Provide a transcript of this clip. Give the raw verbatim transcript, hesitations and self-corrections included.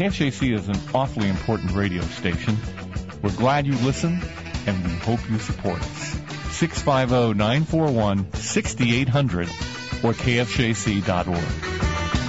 K F J C is an awfully important radio station. We're glad you listen, and we hope you support us. six five zero, nine four one, six eight zero zero or K F J C dot org.